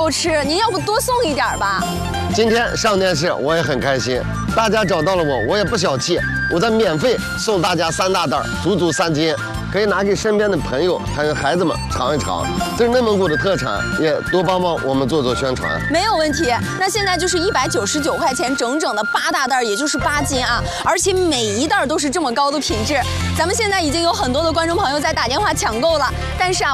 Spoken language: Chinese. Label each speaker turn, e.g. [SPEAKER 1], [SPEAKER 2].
[SPEAKER 1] 够吃，您要不多送一点吧？
[SPEAKER 2] 今天上电视我也很开心，大家找到了我也不小气，我再免费送大家3大袋，足足3斤，可以拿给身边的朋友还有孩子们尝一尝，这是内蒙古的特产，也多帮帮我们做宣传。
[SPEAKER 1] 没有问题，那现在就是199块钱，整整的8大袋，也就是8斤啊，而且每一袋都是这么高的品质。咱们现在已经有很多的观众朋友在打电话抢购了，但是啊。